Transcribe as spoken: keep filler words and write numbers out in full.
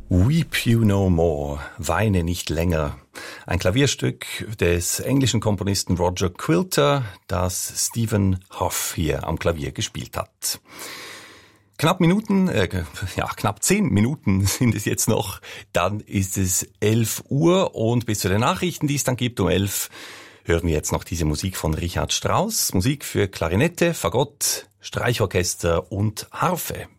Weep You No More, weine nicht länger. Ein Klavierstück des englischen Komponisten Roger Quilter, das Stephen Hough hier am Klavier gespielt hat. Knapp Minuten, äh, ja, knapp zehn Minuten sind es jetzt noch, dann ist es elf Uhr und bis zu den Nachrichten, die es dann gibt um elf, hören wir jetzt noch diese Musik von Richard Strauss, Musik für Klarinette, Fagott, Streichorchester und Harfe.